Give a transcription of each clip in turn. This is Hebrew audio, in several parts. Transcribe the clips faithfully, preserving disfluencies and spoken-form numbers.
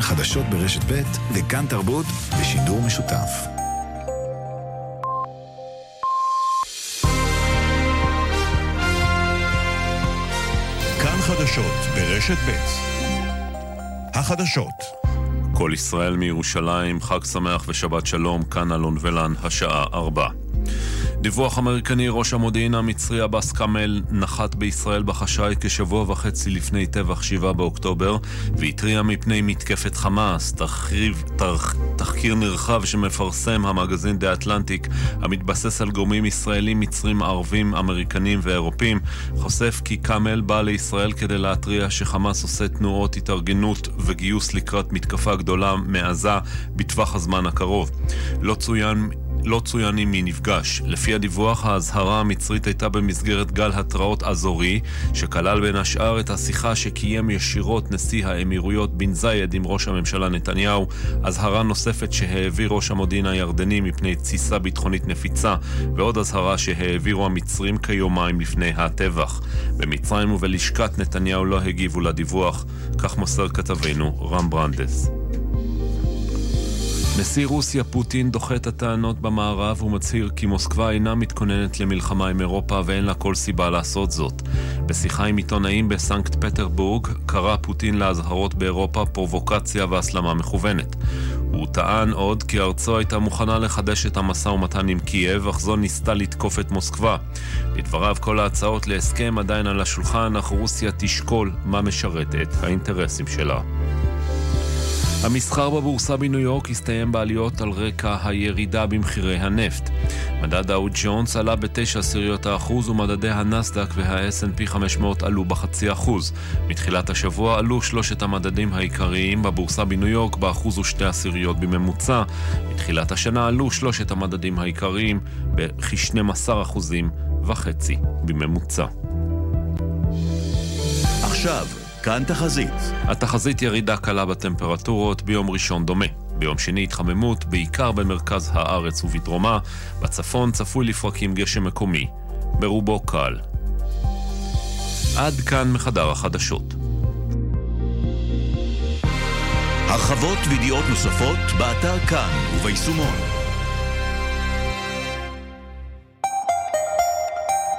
חדשות ברשת ב' וכאן תרבות בשידור משותף. כאן חדשות ברשת ב'. החדשות. כל ישראל מירושלים, חג שמח ושבת שלום, כאן אלון ולן, השעה ארבע. דיווח אמריקני, ראש המודיעין המצרי אבאס קאמל נחת בישראל בחשאי כשבוע וחצי לפני טבח שבעה באוקטובר והתריע מפני מתקפת חמאס. תחריב, תח, תחקיר נרחב שמפרסם המגזין דה אטלנטיק המתבסס על גורמים ישראלים, מצרים, ערבים, אמריקנים ואירופים חושף כי קאמל בא לישראל כדי להתריע שחמאס עושה תנועות התארגנות וגיוס לקראת מתקפה גדולה מעזה בטווח הזמן הקרוב. לא צוין לא צוין עם מי נפגש. לפי הדיווח, ההזהרה המצרית הייתה במסגרת גל התראות אזורי, שכלל בין השאר את השיחה שקיים ישירות נשיא האמירויות בן זייד עם ראש הממשלה נתניהו, הזהרה נוספת שהעביר ראש המודיעין הירדני מפני תסיסה ביטחונית נפיצה, ועוד הזהרה שהעבירו המצרים כיומיים לפני הטבח. במצרים ובלשכת נתניהו לא הגיבו לדיווח, כך מוסר כתבנו רם ברנדס. נשיא רוסיה פוטין דוחה את הטענות במערב ומצהיר כי מוסקבה אינה מתכוננת למלחמה עם אירופה ואין לה כל סיבה לעשות זאת. בשיחה עם עיתונאים בסנקט פטרבורג קרא פוטין להזהרות באירופה פרובוקציה והסלמה מכוונת. הוא טען עוד כי ארצו הייתה מוכנה לחדש את המשא ומתן עם קייב, אך זו ניסתה לתקוף את מוסקבה. לדבריו, כל ההצעות להסכם עדיין על השולחן, אך רוסיה תשקול מה משרת את האינטרסים שלה. המסחר בבורסה בניו יורק הסתיים בעליות על רקע הירידה במחירי הנפט. מדד דאו ג'ונס עלה בתשע עשיריות האחוז ומדדי הנסדק וה-אס אנד פי חמש מאות עלו בחצי אחוז. מתחילת השבוע עלו שלושת המדדים העיקריים בבורסה בניו יורק באחוז ושתי עשיריות בממוצע. מתחילת השנה עלו שלושת המדדים העיקריים בכ-שנים עשר אחוזים וחצי בממוצע. עכשיו כאן תחזית. התחזית ירידה קלה בטמפרטורות, ביום ראשון דומה. ביום שני התחממות, בעיקר במרכז הארץ ובדרומה. בצפון צפוי לפרקים גשם מקומי, ברובו קל. עד כאן מחדר החדשות. הרחבות וידיעות נוספות באתר כאן וביישומון.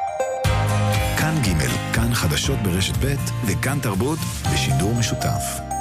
כאן ג', כאן חדשות ברשת ב' וכאן תרבות בשידור משותף.